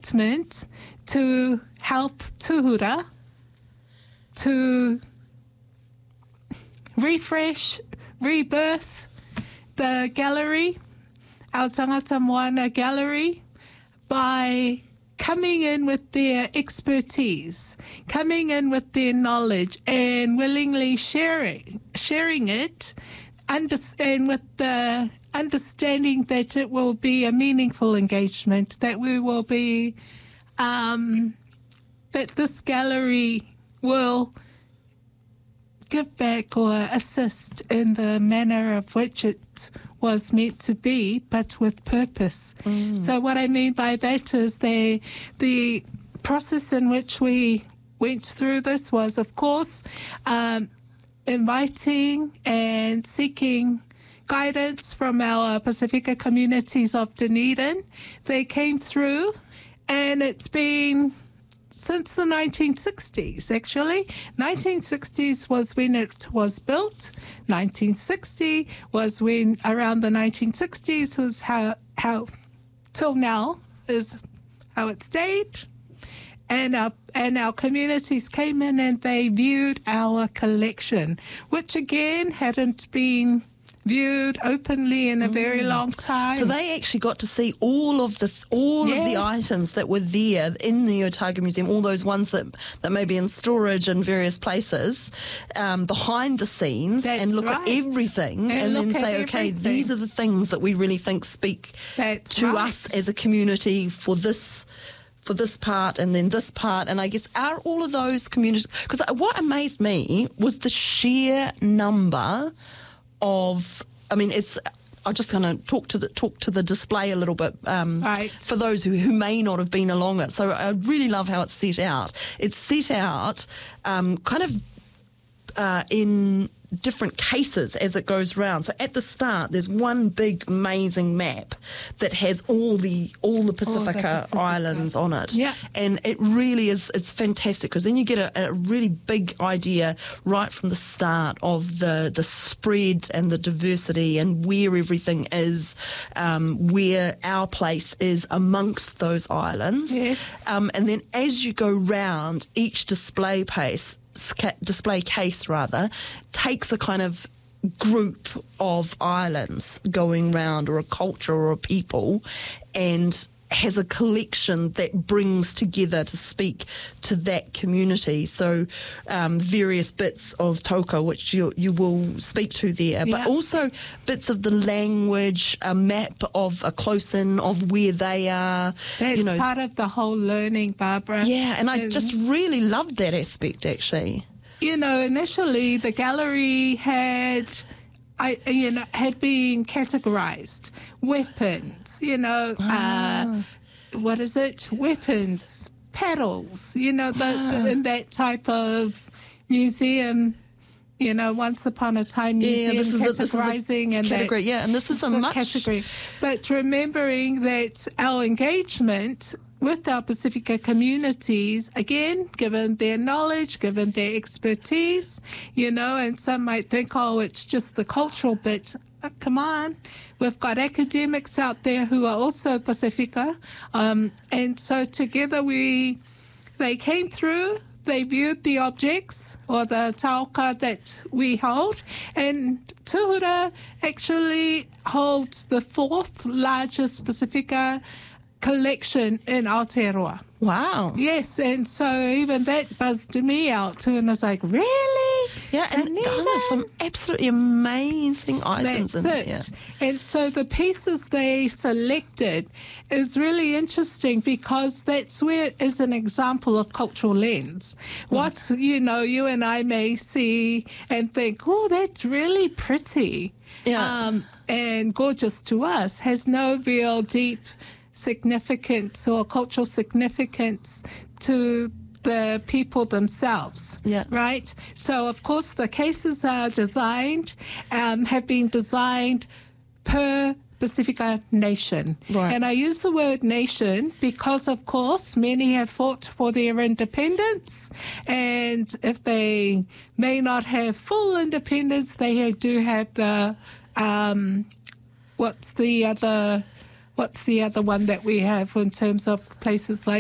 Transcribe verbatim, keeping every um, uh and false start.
commitment to help Tuhura to refresh, rebirth the gallery, our Tangata Moana Gallery, by coming in with their expertise, coming in with their knowledge and willingly sharing, sharing it, under, and with the understanding that it will be a meaningful engagement, that we will be, um, that this gallery will give back or assist in the manner of which it was meant to be, but with purpose. Mm. So what I mean by that is the, the process in which we went through this was, of course, um, inviting and seeking guidance from our Pacifica communities of Dunedin. They came through, and it's been since the nineteen sixties, actually. nineteen sixties was when it was built. nineteen sixty was when, around the nineteen sixties, was how, how till now, is how it stayed. And our, and our communities came in and they viewed our collection, which again hadn't been viewed openly in a mm. very long time. So they actually got to see all of this, all yes. of the items that were there in the Otago Museum, all those ones that, that may be in storage in various places, um, behind the scenes. That's and look right. at everything and, and then say, everything. okay, these are the things that we really think speak That's to right. us as a community for this for this part and then this part. And I guess are all of those communities, because what amazed me was the sheer number of, I mean, it's, I'm just going to talk to the talk to the display a little bit um, right. for those who, who may not have been along it. So I really love how it's set out. It's set out um, kind of uh, in different cases as it goes round. So at the start, there's one big amazing map that has all the all the Pacifica, all the Pacifica. Islands on it. Yeah. And it really is, it's fantastic because then you get a, a really big idea right from the start of the, the spread and the diversity and where everything is, um, where our place is amongst those islands. Yes. Um, and then as you go round, each display pace, display case rather, takes a kind of group of islands going round, or a culture or a people, and has a collection that brings together to speak to that community. So um, various bits of toka, which you you will speak to there, yeah. but also bits of the language, a map of a close-in of where they are. That's you know, part of the whole learning, Barbara. Yeah, and I and just really loved that aspect, actually. You know, initially the gallery had... I, you know, had been categorized. Weapons, you know, ah. uh, what is it? Weapons, paddles, you know, the, ah. the, in that type of museum, you know, once upon a time museum yeah, this is categorizing a, this is a and category, that, yeah, and this is a much category. But remembering that our engagement with our Pacifica communities, again, given their knowledge, given their expertise, you know, and some might think, oh, it's just the cultural bit. Oh, come on. We've got academics out there who are also Pacifica. Um, and so together we, they came through, they viewed the objects or the taoka that we hold, and Tuhura actually holds the fourth largest Pacifica collection in Aotearoa. Wow. Yes, and so even that buzzed me out too, and I was like, really? Yeah, and oh, there's some absolutely amazing items That's in it. there. And so the pieces they selected is really interesting because that's where it is an example of cultural lens. Mm. What, you know, you and I may see and think, oh, that's really pretty. Yeah. Um, and gorgeous to us, has no real deep significance or cultural significance to the people themselves, yeah. right? So, of course, the cases are designed, um, have been designed per Pacifica nation. Right. And I use the word nation because, of course, many have fought for their independence. And if they may not have full independence, they do have the, um, what's the other... What's the other one that we have in terms of places like